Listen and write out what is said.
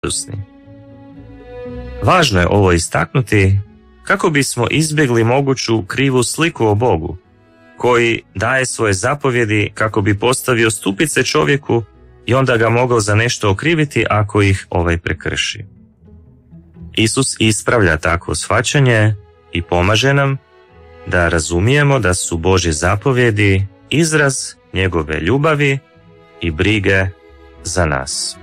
Važno je ovo istaknuti kako bismo izbjegli moguću krivu sliku o Bogu, koji daje svoje zapovjedi kako bi postavio stupice čovjeku i onda ga mogao za nešto okriviti ako ih ovaj prekrši. Isus ispravlja takvo shvaćanje i pomaže nam da razumijemo da su Božje zapovjedi izraz njegove ljubavi i brige za nas.